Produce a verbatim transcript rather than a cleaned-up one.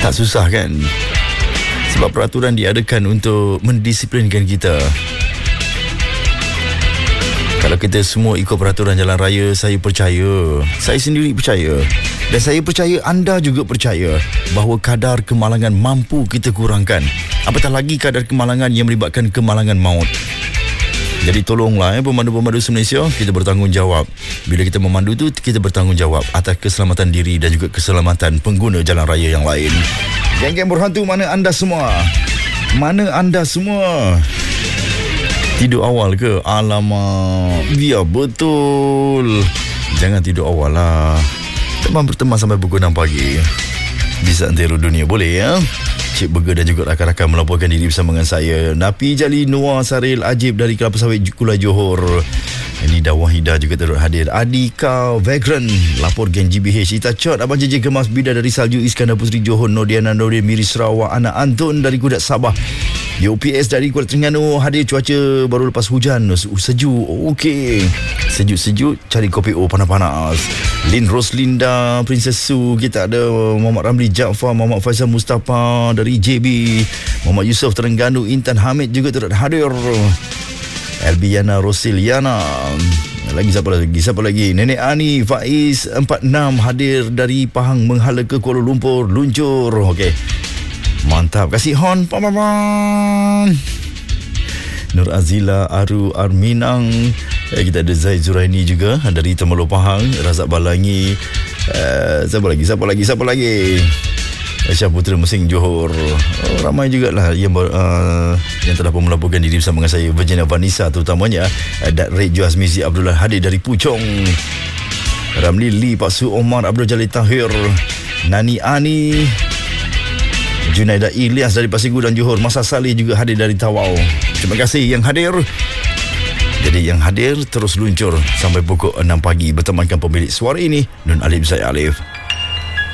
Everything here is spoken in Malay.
Tak susah kan? Sebab peraturan diadakan untuk mendisiplinkan kita. Kalau kita semua ikut peraturan jalan raya, saya percaya, saya sendiri percaya, dan saya percaya anda juga percaya bahawa kadar kemalangan mampu kita kurangkan. Apatah lagi kadar kemalangan yang melibatkan kemalangan maut. Jadi tolonglah eh, pemandu-pemandu Malaysia, kita bertanggungjawab. Bila kita memandu tu, kita bertanggungjawab atas keselamatan diri dan juga keselamatan pengguna jalan raya yang lain. Geng-geng berhantu, mana anda semua? Mana anda semua? Tidur awal ke? Alamak, biar betul. Jangan tidur awal lah. Teman berteman sampai pukul enam pagi. Bisa antero dunia, boleh ya? Cik Burger dan juga rakan-rakan melaporkan diri bersama dengan saya. Napi Jali, Noah Saril Ajib dari Kelapa Sawit Kulai Johor. Ini Dawah Hida juga turut hadir. Adika Vagrant lapor geng G B H. Ita Chot, Abang J J Kemas, Bida dari Salju, Iskandar Puteri Johor, Nodiana Nordin Miri Sarawak, Anak Antun dari Kudat Sabah, U P S dari Kuala Terengganu. Hadir cuaca baru lepas hujan, sejuk. Okey, sejuk-sejuk cari kopi O panas-panas. Lin Roslinda, Princess Su. Kita ada Muhammad Ramli Jaafar, Muhammad Faisal Mustafa dari J B, Muhammad Yusof Terengganu, Intan Hamid juga turut hadir. Elbiana Rosiliana. Lagi siapa lagi? Siapa lagi? Nenek Ani Faiz empat enam hadir dari Pahang menghala ke Kuala Lumpur, luncur. Okey. Mantap. Kasih hon. Pam-pam. Nur Azila Aru Arminang. Eh, kita ada Zaid Zuraini juga dari Temerloh Pahang, Razak Balangi. Uh, siapa lagi? Siapa lagi? Siapa lagi? Syah Putera Mesing Johor. Oh, ramai jugalah yang uh, yang telah pun melaporkan diri bersama dengan saya. Virginia Vanessa terutamanya, uh, Dat Red Juaz Mizi Abdullah hadir dari Puchong. Ramli Lee, Pak Su Omar, Abdul Jalil Tahir, Nani Ani, Junaida Ilyas dari Pasir Gudang Johor, Masa Saleh juga hadir dari Tawau. Terima kasih yang hadir. Jadi yang hadir terus luncur sampai pukul enam pagi bertemankan pemilik suara ini, Nun Alif saya Alif.